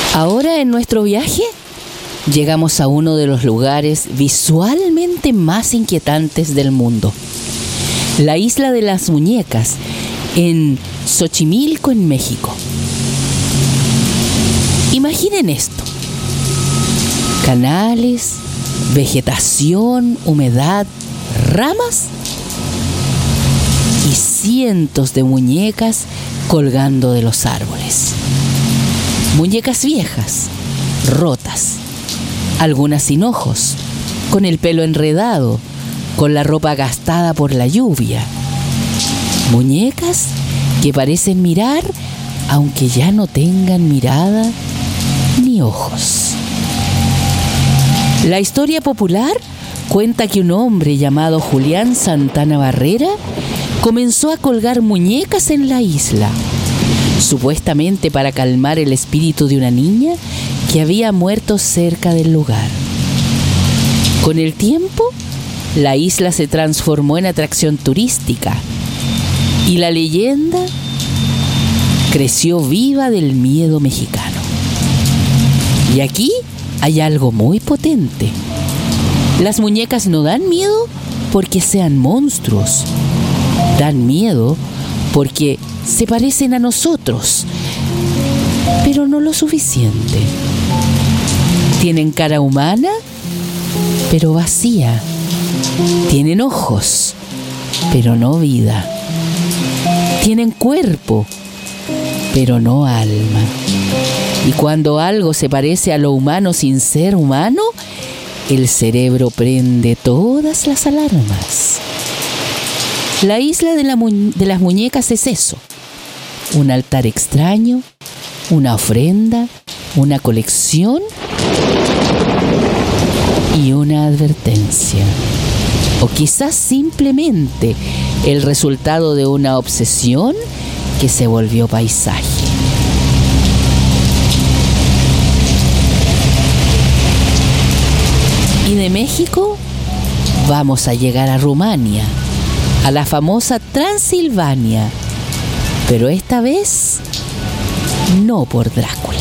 Ahora en nuestro viaje llegamos a uno de los lugares visualmente más inquietantes del mundo. La Isla de las Muñecas, en Xochimilco, en México. Imaginen esto: canales, vegetación, humedad, ramas y cientos de muñecas colgando de los árboles. Muñecas viejas, rotas, algunas sin ojos, con el pelo enredado, con la ropa gastada por la lluvia. Muñecas que parecen mirar aunque ya no tengan mirada ni ojos. La historia popular cuenta que un hombre llamado Julián Santana Barrera comenzó a colgar muñecas en la isla, supuestamente para calmar el espíritu de una niña que había muerto cerca del lugar. Con el tiempo, la isla se transformó en atracción turística y la leyenda creció viva del miedo mexicano. Y aquí hay algo muy potente. Las muñecas no dan miedo porque sean monstruos. Dan miedo porque se parecen a nosotros, pero no lo suficiente. Tienen cara humana, pero vacía. Tienen ojos, pero no vida. Tienen cuerpo, pero no alma. Y cuando algo se parece a lo humano sin ser humano, el cerebro prende todas las alarmas. La isla de las muñecas es eso: un altar extraño, una ofrenda, una colección y una advertencia. O quizás simplemente el resultado de una obsesión que se volvió paisaje. Y de México vamos a llegar a Rumania, a la famosa Transilvania, pero esta vez no por Drácula.